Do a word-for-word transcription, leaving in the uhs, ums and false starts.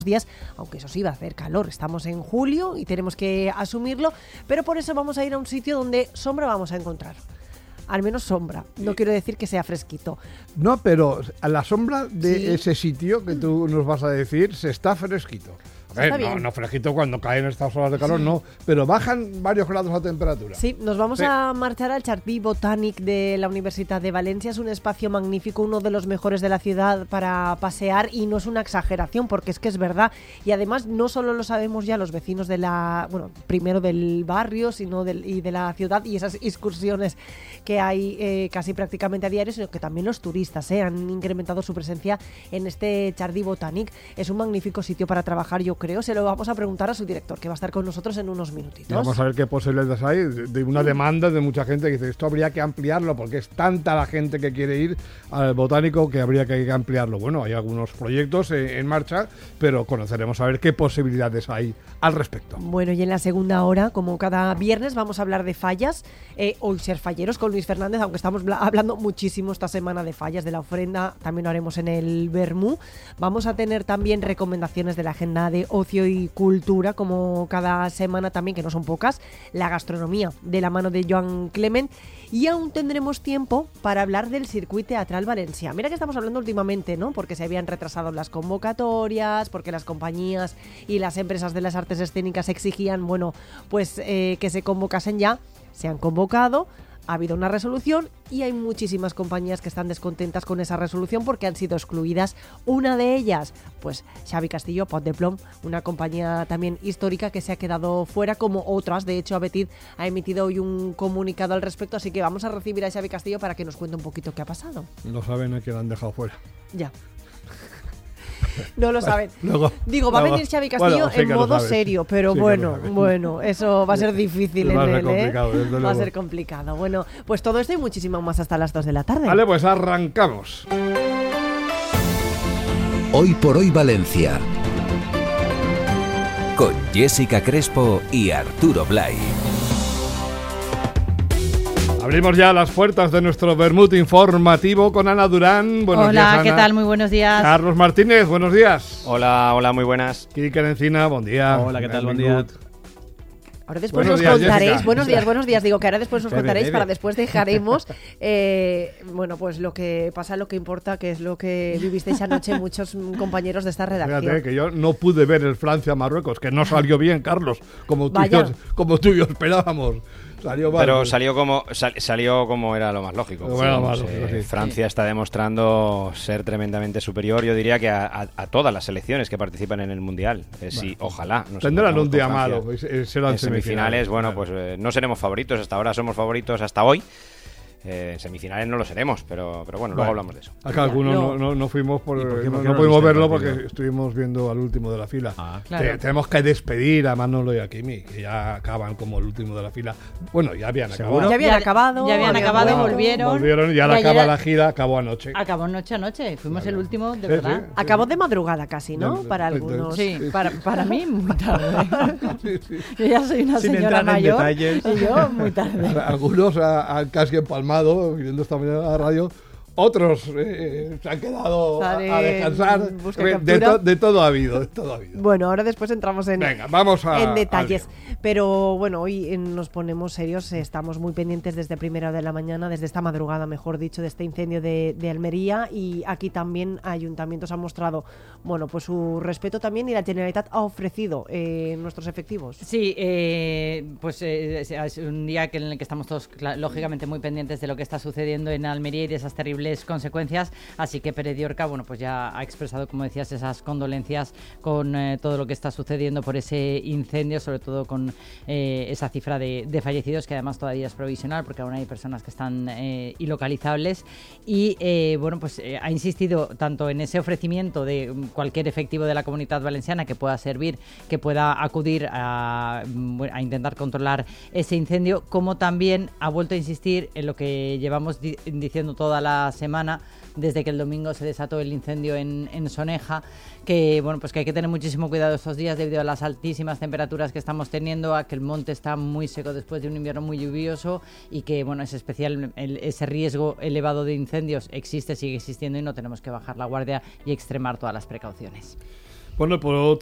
días, aunque eso sí va a hacer calor, estamos en julio y tenemos que asumirlo, pero por eso vamos a ir a un sitio donde sombra vamos a encontrar. Al menos sombra, no quiero decir que sea fresquito. No, pero a la sombra de sí. ese sitio que tú nos vas a decir, se está fresquito. A ver, no, no fresquito cuando caen estas horas de calor, sí. no, pero bajan varios grados la temperatura. Sí, nos vamos sí. a marchar al Jardí Botànic de la Universidad de Valencia. Es un espacio magnífico, uno de los mejores de la ciudad para pasear, y no es una exageración, porque es que es verdad. Y además no solo lo sabemos ya los vecinos de la, bueno, primero del barrio, sino del, y de la ciudad, y esas excursiones que hay eh, casi prácticamente a diario, sino que también los turistas eh, han incrementado su presencia en este Jardí Botànic. Es un magnífico sitio para trabajar, yo creo. Se lo vamos a preguntar a su director, que va a estar con nosotros en unos minutitos. Vamos a ver qué posibilidades hay de una demanda de mucha gente que dice, esto habría que ampliarlo porque es tanta la gente que quiere ir al botánico que habría que ampliarlo. Bueno, hay algunos proyectos en marcha, pero conoceremos a ver qué posibilidades hay al respecto. Bueno, y en la segunda hora, como cada viernes, vamos a hablar de fallas, eh, hoy ser falleros con Luis Fernández, aunque estamos hablando muchísimo esta semana de fallas, de la ofrenda, también lo haremos en el Vermú. Vamos a tener también recomendaciones de la agenda de ocio y cultura, como cada semana también, que no son pocas, la gastronomía de la mano de Joan Clement, y aún tendremos tiempo para hablar del Circuit Teatral Valencià. Mira que estamos hablando últimamente, ¿no? Porque se habían retrasado las convocatorias, porque las compañías y las empresas de las artes escénicas exigían, bueno, pues eh, que se convocasen ya. Se han convocado, ha habido una resolución y hay muchísimas compañías que están descontentas con esa resolución porque han sido excluidas. Una de ellas, pues Xavi Castillo, Pot de Plom, una compañía también histórica que se ha quedado fuera, como otras. De hecho, Abetit ha emitido hoy un comunicado al respecto, así que vamos a recibir a Xavi Castillo para que nos cuente un poquito qué ha pasado. No saben a quién han dejado fuera. Ya. No lo saben. Luego, Digo, va luego, a venir Xavi Castillo bueno, sí en modo serio, pero sí bueno, bueno, eso va a ser difícil en él, ¿eh? Va a ser complicado. Bueno, pues todo esto y muchísimo más hasta las dos de la tarde. Vale, pues arrancamos. Hoy por hoy Valencia, con Jessica Crespo y Arturo Blay. Abrimos ya las puertas de nuestro Vermut informativo con Ana Durán. Buenos hola, días, Ana. ¿qué tal? Muy buenos días. Carlos Martínez, buenos días. Hola, hola, muy buenas. Kike Encina, buen día. Hola, ¿qué tal? Buen día. Ahora después buenos nos días, contaréis, Jessica. buenos días, buenos días, digo que ahora después nos Bebe, contaréis, bebe. para después dejaremos, eh, bueno, pues lo que pasa, lo que importa, que es lo que vivisteis anoche muchos compañeros de esta redacción. Fíjate que yo no pude ver el Francia-Marruecos, que no salió bien, Carlos, como tú, y Vaya. yo, como tú y yo esperábamos. Salió mal. Pero salió como sal- salió como era lo más lógico. Como era lo Vamos, más lógico, eh, sí. Francia está demostrando ser tremendamente superior, yo diría que a, a- a todas las selecciones que participan en el Mundial. Eh, sí, ojalá. nos Tendrán encontramos un día con Francia malo, eh, serán en semifinales. Bueno, Claro. pues eh, no seremos favoritos, hasta ahora somos favoritos hasta hoy. Eh, en semifinales no lo seremos, pero, pero bueno, luego Bueno, hablamos de eso. Acá algunos No. no, no, no fuimos por, ¿Y por qué? no, ¿Por qué no no pudimos viste el verlo partido? porque estuvimos viendo al último de la fila. Ah, claro. Te- tenemos que despedir a Manolo y a Kimi, que ya acaban como el último de la fila. Bueno, ya habían ¿Seguro? acabado. Ya habían Ya- acabado. ya habían acabado, vuelto. volvieron. Volvieron y ahora Y ayer- acaba la gira, acabó anoche. Acabó noche a noche, fuimos Claro. el último, de Sí, verdad. sí. Acabó de madrugada casi, ¿no? Ya, Para ya, algunos. Sí, Sí, para, para mí muy tarde. Sí, sí. Yo ya soy una Sin señora entrar en mayor detalles. y yo muy tarde. Algunos ha- han casi empalmado, viniendo esta mañana a la radio. Otros eh, se han quedado a, a Sale, descansar. busca De, captura. to- de todo ha habido, de todo ha habido. Bueno, ahora después entramos en, Venga, vamos a, en detalles. al lío. Pero bueno, hoy eh, nos ponemos serios, eh, estamos muy pendientes desde primera hora de la mañana, desde esta madrugada, mejor dicho, de este incendio de, de Almería, y aquí también ayuntamientos han mostrado, bueno, pues su respeto también, y la Generalitat ha ofrecido eh, nuestros efectivos. Sí, eh, pues eh, es- es un día que en el que estamos todos cla- lógicamente muy pendientes de lo que está sucediendo en Almería y de esas terribles consecuencias, así que Pere Diorca, bueno, pues ya ha expresado, como decías, esas condolencias con eh, todo lo que está sucediendo por ese incendio, sobre todo con eh, esa cifra de, de fallecidos, que además todavía es provisional porque aún hay personas que están eh, ilocalizables, y eh, bueno, pues eh, ha insistido tanto en ese ofrecimiento de mm, cualquier efectivo de la Comunitat Valenciana que pueda servir, que pueda acudir a, mm, a intentar controlar ese incendio, como también ha vuelto a insistir en lo que llevamos di- diciendo toda la semana desde que el domingo se desató el incendio en, en Soneja, que bueno, pues que hay que tener muchísimo cuidado estos días debido a las altísimas temperaturas que estamos teniendo, a que el monte está muy seco después de un invierno muy lluvioso, y que bueno, es especial el- ese riesgo elevado de incendios existe, sigue existiendo, y no tenemos que bajar la guardia y extremar todas las precauciones. Bueno, por